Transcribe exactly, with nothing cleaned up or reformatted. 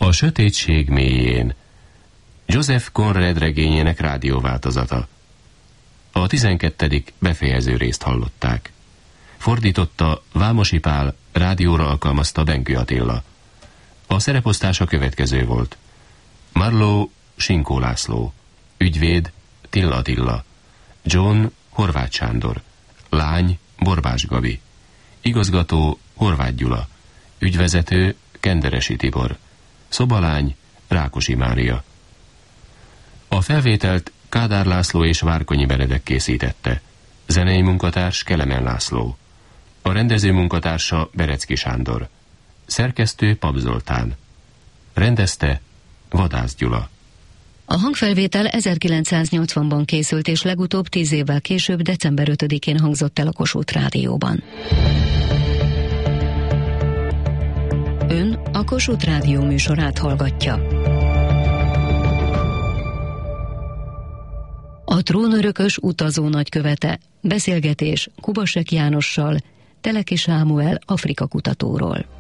A sötétség mélyén. Joseph Conrad regényének rádióváltozata. A tizenkettedik befejező részt hallották. Fordította Vámosi Pál, rádióra alkalmazta Benkő Attila. A szereposztása következő volt. Marlowe Sinkó László, ügyvéd Tilla Attila, John Horváth Sándor, lány Borbás Gabi, igazgató Horváth Gyula, ügyvezető Kenderesi Tibor, szobalány Rákosi Mária. A felvételt Kádár László és Várkonyi Benedek készítette, zenei munkatárs Kelemen László, a rendező munkatársa Berecki Sándor, szerkesztő Pap Zoltán, rendezte Vadász Gyula. A hangfelvétel ezerkilencszáznyolcvanban készült, és legutóbb tíz évvel később, december ötödikén hangzott el a Kossuth Rádióban. Ön a Kossuth Rádió műsorát hallgatja. A trónörökös utazó nagykövete. Beszélgetés Kubasek Jánossal, Teleki Sámuel Afrika kutatóról.